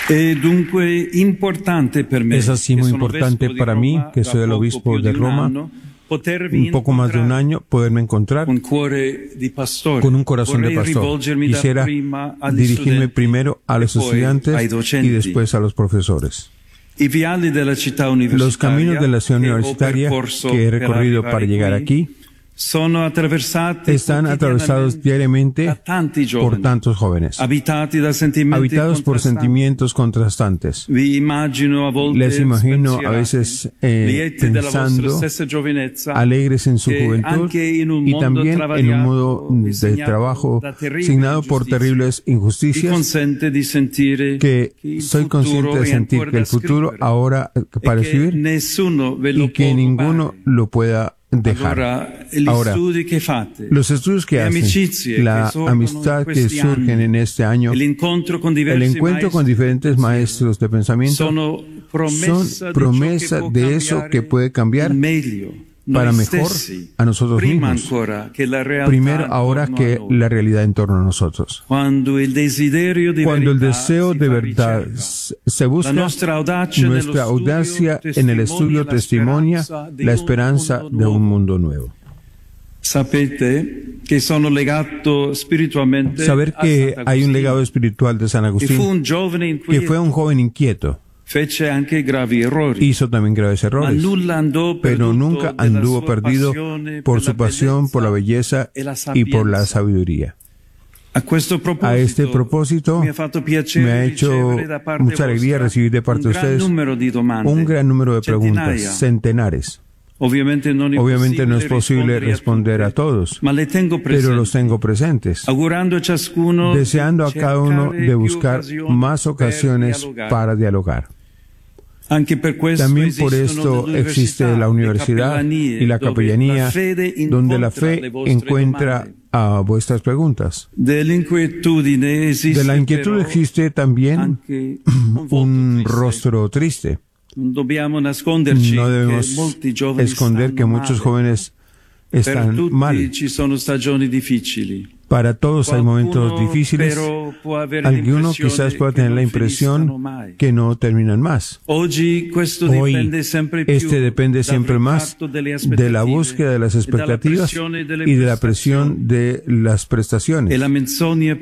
Es así muy importante para mí, que soy el obispo de Roma, un poco más de un año, poderme encontrar con un corazón de pastor. Quisiera dirigirme primero a los estudiantes y después a los profesores. Los caminos de la ciudad universitaria que he recorrido para llegar aquí están atravesados diariamente por tantos jóvenes, habitados por sentimientos contrastantes. Les imagino a veces pensando, alegres en su juventud y también en un modo de trabajo signado por terribles injusticias, que soy consciente de sentir que el futuro ahora parece vivir y que ninguno lo pueda dejar. Ahora, los estudios que hacen, la amistad que surgen en este año, el encuentro con diferentes maestros de pensamiento, son promesa de eso que puede cambiar para mejor a nosotros mismos. Primero, ahora que la realidad en torno a nosotros. Cuando el deseo de verdad se busca, nuestra audacia en el estudio testimonia la esperanza de un mundo nuevo. Saber que hay un legado espiritual de San Agustín, que fue un joven inquieto. Hizo también graves errores, pero nunca anduvo perdido por su pasión, por la belleza y por la sabiduría. A este propósito, me ha hecho mucha alegría recibir de parte de ustedes un gran número de preguntas, centenares. Obviamente no es posible responder a todos, pero los tengo presentes, deseando a cada uno de buscar más ocasiones para dialogar. También por esto existe la universidad y la capellanía, donde la fe encuentra a vuestras preguntas. De la inquietud existe también un rostro triste. No debemos esconder que muchos jóvenes están mal. Para todos hay momentos difíciles. Alguno quizás pueda tener la impresión que no terminan más. Hoy, este depende siempre más de la búsqueda de las expectativas y de la presión de las prestaciones. La mentira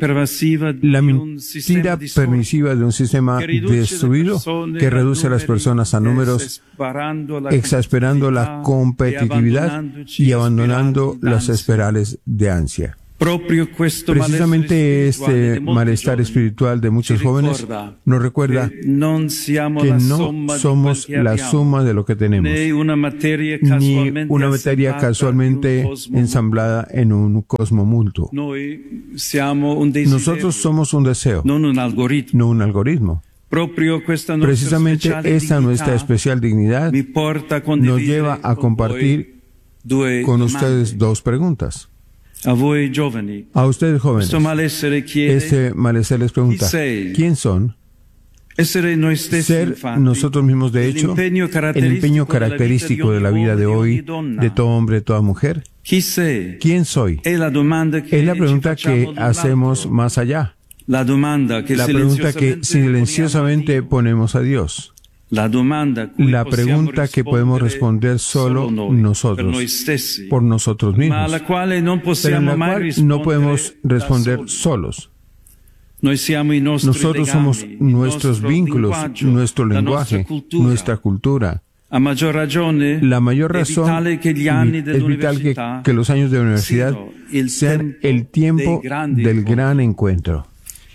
permisiva de un sistema destruido que reduce a las personas a números, exasperando la competitividad y abandonando las espirales de ansia. Precisamente este malestar espiritual de muchos jóvenes nos recuerda que no somos la suma de lo que tenemos, ni una materia casualmente ensamblada en un cosmo mutuo. Nosotros somos un deseo, no un algoritmo. Precisamente esta nuestra especial dignidad nos lleva a compartir con ustedes dos preguntas. A ustedes jóvenes, este malestar les pregunta, ¿quién son? Ser nosotros mismos, de hecho, el empeño característico de la vida de hoy, de todo hombre, toda mujer. ¿Quién soy? Es la pregunta que hacemos más allá. La pregunta que silenciosamente ponemos a Dios. La pregunta que podemos responder solo nosotros, por nosotros mismos, pero en la cual no podemos responder solos. Nosotros somos nuestros vínculos, nuestro lenguaje, nuestra cultura. La mayor razón es vital que los años de universidad sean el tiempo del gran encuentro.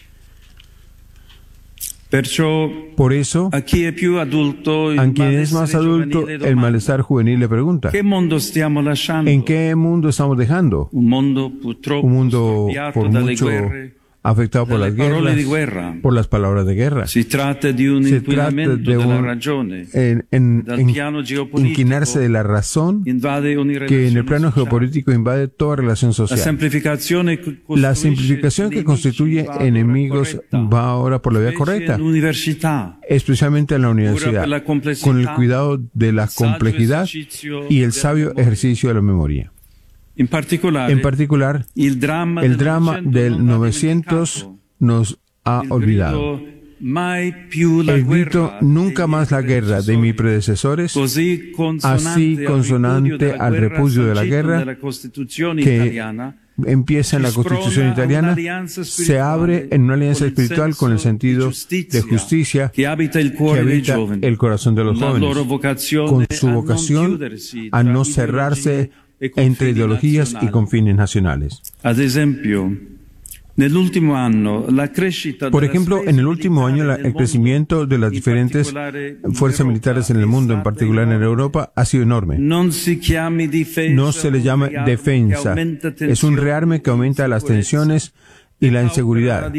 Por eso, a quien es más adulto, el malestar juvenil le pregunta, ¿en qué mundo estamos dejando? Un mundo por mucho afectado por las guerras, por las palabras de guerra. Se trata de inclinarse de la razón que en el plano geopolítico invade toda relación social. La simplificación que constituye enemigos va ahora por la vía correcta, especialmente en la universidad, con el cuidado de la complejidad y el sabio ejercicio de la memoria. En particular, el drama del 900 nos ha olvidado. El grito nunca más la guerra de mis predecesores, así consonante al repudio de la guerra que empieza en la Constitución italiana, se abre en una alianza espiritual con el sentido de justicia que habita el corazón de los jóvenes, con su vocación a no cerrarse entre ideologías y con fines nacionales. Por ejemplo, en el último año, el crecimiento de las diferentes fuerzas militares en el mundo, en particular en Europa, ha sido enorme. No se le llama defensa. Es un rearme que aumenta las tensiones y la inseguridad, que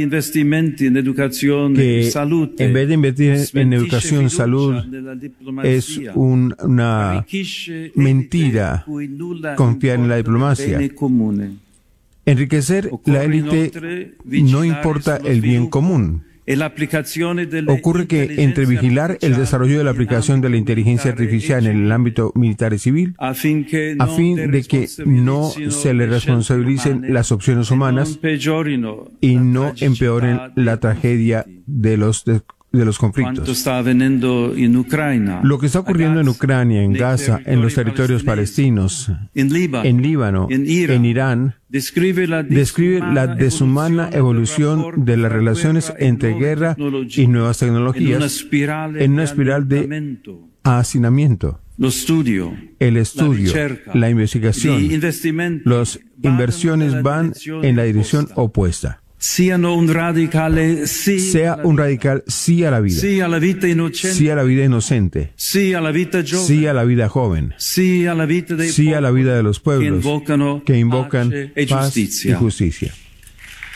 en vez de invertir en educación, salud, es una mentira confiar en la diplomacia. Enriquecer la élite no importa el bien común. Ocurre que entre vigilar el desarrollo de la aplicación de la inteligencia artificial en el ámbito militar y civil, a fin de que no se le responsabilicen las opciones humanas y no empeoren la tragedia de los conflictos. Lo que está ocurriendo en Ucrania, en Gaza, en los territorios palestinos, en Líbano, en Irán, describe la deshumana evolución de las relaciones entre guerra y nuevas tecnologías en una espiral de hacinamiento. El estudio, la investigación, las inversiones van en la dirección opuesta. Sea un radical sí a la vida, sí a la vida inocente, sí a la vida joven, sí a la vida de los pueblos que invocan paz y justicia.